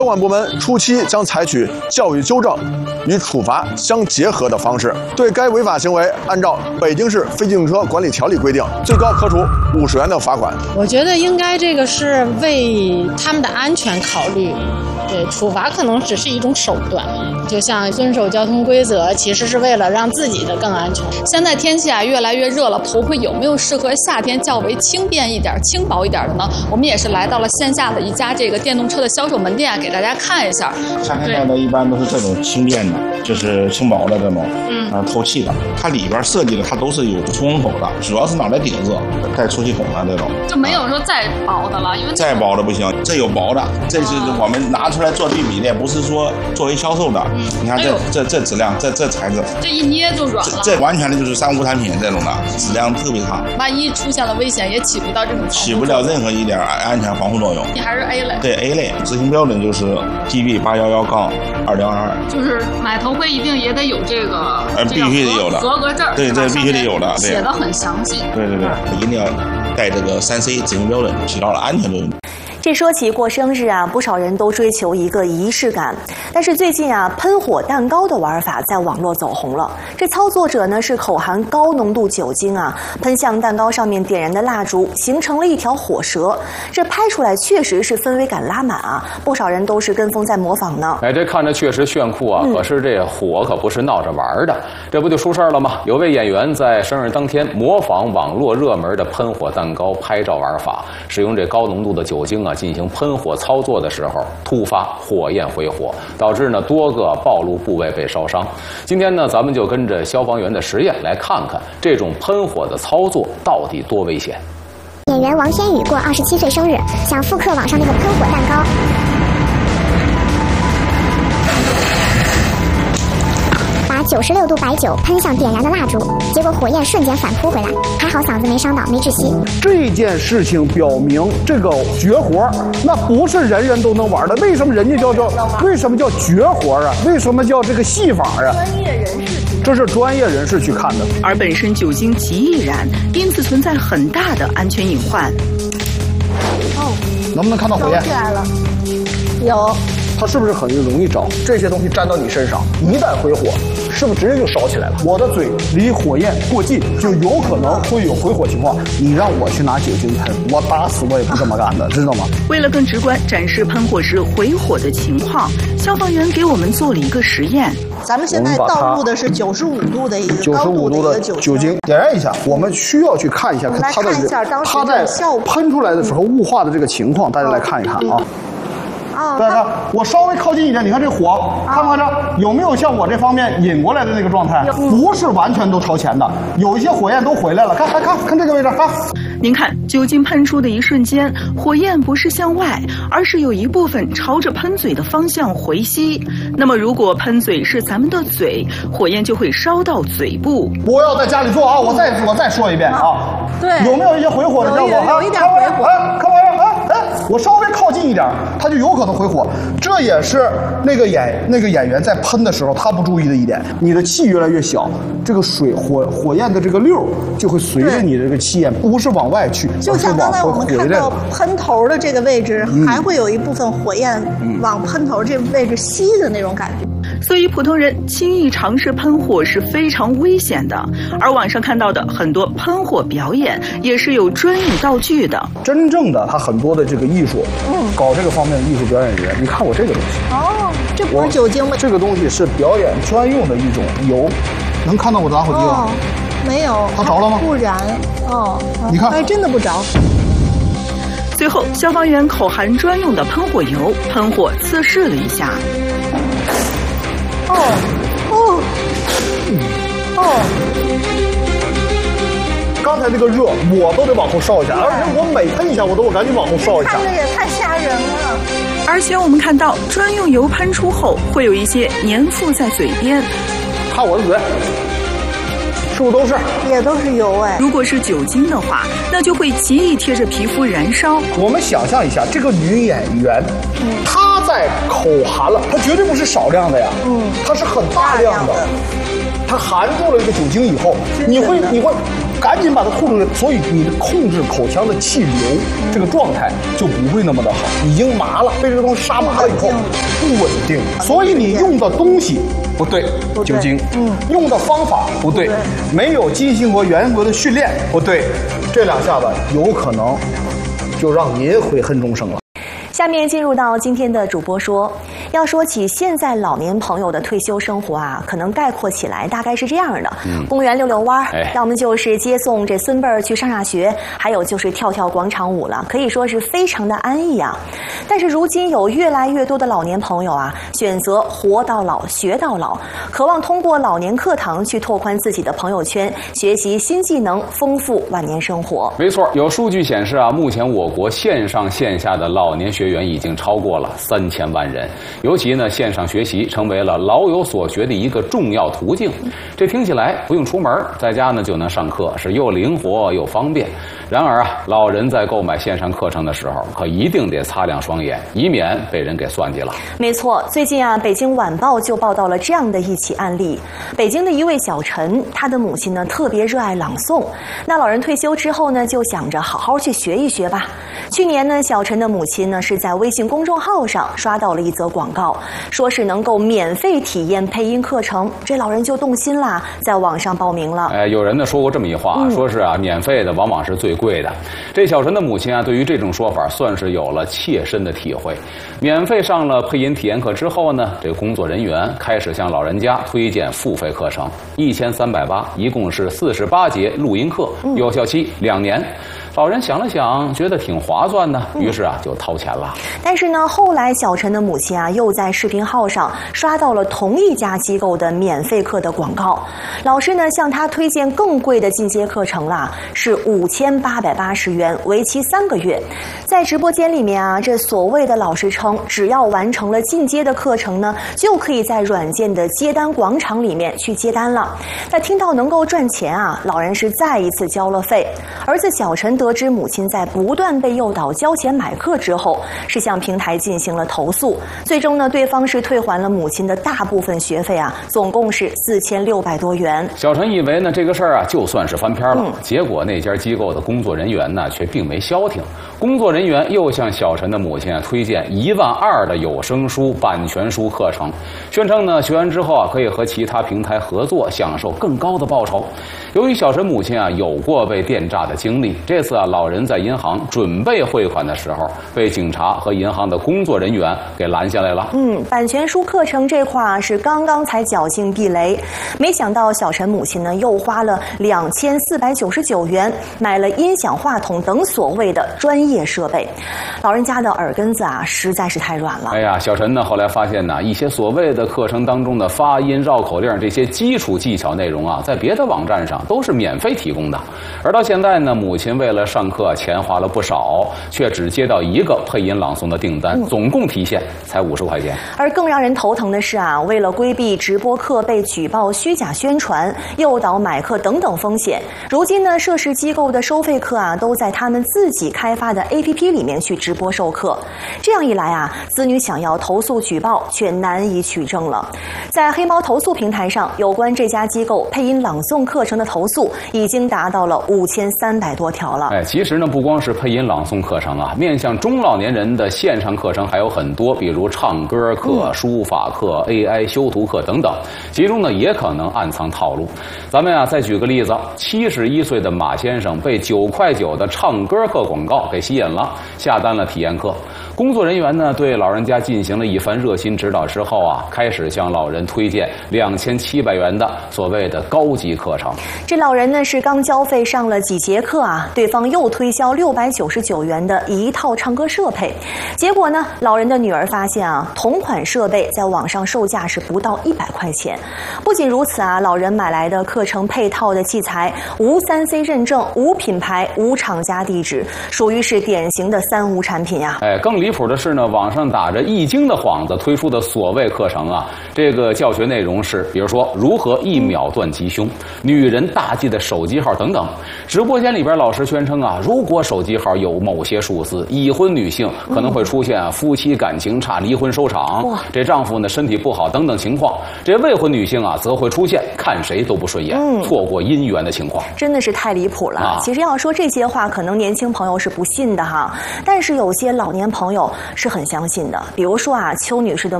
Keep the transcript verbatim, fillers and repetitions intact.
监管部门初期将采取教育纠正与处罚相结合的方式，对该违法行为按照《北京市非机动车管理条例》规定，最高可处五十元的罚款。 我觉得应该这个是为他们的安全考虑，对，处罚可能只是一种手段。就像遵守交通规则，其实是为了让自己的更安全。现在天气啊越来越热了，头盔有没有适合夏天较为轻便一点、轻薄一点的呢？我们也是来到了线下的一家这个电动车的销售门店，给大家看一下。 夏天戴的一般都是这种轻便的，就是轻薄的这种，嗯，啊，透气的。它里边设计的它都是有出风口的，主要是拿来顶着带出气孔的这种。 就没有说再薄的了，因为再薄的不行，这有薄的，这是我们拿出来做对比的，不是说作为销售的。嗯、你看这、哎、这这质量，这这材质， 这一捏就软了。 这, 这完全的就是三无产品这种的，质量特别差。 万一出现了危险，也起不到这种起不了任何一点安全防护作用。 你还是 A 类。 对 A 类，执行标准就是 G B 八一一杠二零二二。就是买头盔一定也得有这个， 呃，必须得有的合格证。 对，这必须得有的， 写的很详细。 对对对，一定要带这个三 C 执行标准，起到了安全作用。 这说起过生日啊，不少人都追求一个仪式感。但是最近啊，喷火蛋糕的玩法在网络走红了。这操作者呢是口含高浓度酒精啊，喷向蛋糕上面点燃的蜡烛，形成了一条火蛇。这拍出来确实是氛围感拉满啊，不少人都是跟风在模仿呢。 哎，这看着确实炫酷啊，嗯、可是这火可不是闹着玩的，这不就出事了吗？有位演员在生日当天模仿网络热门的喷火蛋糕拍照玩法，使用这高浓度的酒精啊。进行喷火操作的时候，突发火焰回火，导致呢多个暴露部位被烧伤。今天呢，咱们就跟着消防员的实验来看看这种喷火的操作到底多危险。 演员王天宇过二十七岁生日，想复刻网上那个喷火蛋糕。九十六度白酒喷向点燃的蜡烛，结果火焰瞬间反扑回来，还好嗓子没伤到，没窒息。 这件事情表明，这个绝活那不是人人都能玩的。为什么人家叫叫？为什么叫绝活啊？为什么叫这个戏法啊？ 专业人士， 这是专业人士去看的。 而本身酒精极易燃，因此存在很大的安全隐患。 哦，能不能看到火焰？ 起来了，有。 它是不是很容易着？这些东西沾到你身上，一旦回火，是不是直接就烧起来了？我的嘴离火焰过近，就有可能会有回火情况。你让我去拿酒精喷，我打死我也不这么干的，知道吗？ 为了更直观展示喷火时回火的情况，消防员给我们做了一个实验。 咱们现在倒入的是九十五度的一个九十五度的酒精，点燃一下。我们需要去看一下它的它在喷出来的时候雾化的这个情况，大家来看一看啊。大家看，我稍微靠近一点，你看这火，看不看着有没有像我这方面引过来的那个状态？不是完全都朝前的，有一些火焰都回来了。看，看，看，看这个位置，看。 您看，酒精喷出的一瞬间，火焰不是向外，而是有一部分朝着喷嘴的方向回吸。那么，如果喷嘴是咱们的嘴，火焰就会烧到嘴部。 不要在家里做啊！我再我再说一遍啊！ 对， 有没有一些回火的效果？ 有一点回火。 哎，看完了，哎哎，我稍微靠近一点，它就有可能回火。这也是那个演那个演员在喷的时候他不注意的一点。你的气越来越小，这个水火火焰的这个溜就会随着你的这个气焰，不是往外去， 就像刚才我们看到喷头的这个位置，嗯、还会有一部分火焰往喷头这个位置吸的那种感觉。 所以普通人轻易尝试喷火是非常危险的。而网上看到的很多喷火表演也是有专用道具的。 真正的他很多的这个艺术，嗯，搞这个方面的艺术表演人，你看我这个东西。 哦，这不是酒精吗？ 这个东西是表演专用的一种油，能看到我的打火机吗？ 哦，没有。 它着了吗？ 不燃。哦， 你看， 哎，真的不着。 最后，消防员口含专用的喷火油，喷火测试了一下。 哦哦哦！ 刚才那个热，我都得往后烧一下，而且我每喷一下，我都我赶紧往后烧一下。 看着也太吓人了。 而且我们看到，专用油喷出后，会有一些粘附在嘴边。 看我的嘴。是不是都是？ 也都是油哎。 如果是酒精的话，那就会极易贴着皮肤燃烧。 我们想象一下，这个女演员，嗯、她在口含了，她绝对不是少量的呀，嗯，她是很大量的。她含住了这个酒精以后，你会你会赶紧把它控制，所以你的控制口腔的气流这个状态就不会那么的好，已经麻了，被这个东西杀麻了以后不稳定，所以你用的东西不对，酒精，嗯，用的方法不对，没有激情和严格的训练不对，这两下子有可能就让您悔恨终生了。 下面进入到今天的主播说，要说起现在老年朋友的退休生活啊，可能概括起来大概是这样的：嗯、公园遛遛弯儿，哎、要么就是接送这孙辈儿去上下学，还有就是跳跳广场舞了，可以说是非常的安逸啊。但是如今有越来越多的老年朋友啊，选择活到老学到老，渴望通过老年课堂去拓宽自己的朋友圈，学习新技能，丰富晚年生活。 没错，有数据显示啊，目前我国线上线下的老年学员已经超过了三千万人，尤其呢，线上学习成为了老有所学的一个重要途径。这听起来不用出门，在家呢就能上课，是又灵活又方便。然而啊，老人在购买线上课程的时候，可一定得擦亮双眼，以免被人给算计了。 没错，最近啊，北京晚报就报道了这样的一起案例。北京的一位小陈，他的母亲呢特别热爱朗诵，那老人退休之后呢，就想着好好去学一学吧。去年呢，小陈的母亲呢是在微信公众号上刷到了一则广告，说是能够免费体验配音课程，这老人就动心啦，在网上报名了。 哎，有人呢说过这么一话，嗯、说是啊，免费的往往是最贵的。这小陈的母亲啊，对于这种说法算是有了切身的体会。免费上了配音体验课之后呢，这工作人员开始向老人家推荐付费课程，一千三百八，一共是四十八节录音课，有效期两年。老人想了想，觉得挺划算的，于是啊就掏钱了。 但是呢，后来小陈的母亲啊又在视频号上刷到了同一家机构的免费课的广告，老师呢向他推荐更贵的进阶课程啦，是五千八百八十元，为期三个月。在直播间里面啊，这所谓的老师称，只要完成了进阶的课程呢，就可以在软件的接单广场里面去接单了。那听到能够赚钱啊，老人是再一次交了费。儿子小陈得知母亲在不断被诱导交钱买课之后，是向平台进行了投诉，最终呢，对方是退还了母亲的大部分学费啊，总共是四千六百多元。 小陈以为呢这个事儿啊就算是翻篇了，嗯、结果那家机构的工作人员呢却并没消停，工作人员又向小陈的母亲啊推荐一万二的有声书、版权书课程，宣称呢学完之后啊可以和其他平台合作，享受更高的报酬。由于小陈母亲啊有过被电诈的经历，这次啊老人在银行准备汇款的时候，被警察和银行的工作人员给拦下来了。 嗯，版权书课程这块啊是刚刚才侥幸避雷，没想到小陈母亲呢又花了两千四百九十九元买了音响、话筒等所谓的专业设备，老人家的耳根子啊实在是太软了。 哎呀，小陈呢后来发现呢，一些所谓的课程当中的发音、绕口令这些基础技巧内容啊，在别的网站上都是免费提供的，而到现在呢，母亲为了上课钱花了不少，却只接到一个配音朗诵的订单，总共提现才五十块钱。 而更让人头疼的是啊，为了规避直播课被举报虚假宣传、诱导买课等等风险，如今呢，涉事机构的收费课啊，都在他们自己开发的 A P P 里面去直播授课。这样一来啊，子女想要投诉举报却难以取证了。在黑猫投诉平台上，有关这家机构配音朗诵课程的投诉已经达到了五千三百多条了。 哎，其实呢，不光是配音朗诵课程啊，面向中老年人的线上课程还有很多，比如唱歌课、嗯、书法课、A I 修图课等等，其中呢也可能暗藏套路。咱们啊再举个例子，七十一岁的马先生被九块九的唱歌课广告给吸引了，下单了体验课。工作人员呢对老人家进行了一番热心指导之后啊，开始向老人推荐两千七百元的所谓的高级课程。 这老人呢是刚交费上了几节课啊，对方又推销六百九十九元的一套唱歌设备，结果呢，老人的女儿发现啊，同款设备在网上售价是不到一百块钱。不仅如此啊，老人买来的课程配套的器材无 三 C 认证、无品牌、无厂家地址，属于是典型的三无产品呀、啊。 哎，更离谱的是呢，网上打着易经的幌子推出的所谓课程啊，这个教学内容是，比如说如何一秒断吉凶、女人大忌的手机号等等。直播间里边老师宣称称啊，如果手机号有某些数字，已婚女性可能会出现夫妻感情差、离婚收场，嗯、这丈夫呢身体不好等等情况。这未婚女性啊，则会出现看谁都不顺眼、嗯、错过姻缘的情况。 真的是太离谱了。啊、其实要说这些话，可能年轻朋友是不信的哈，但是有些老年朋友是很相信的。比如说啊，邱女士的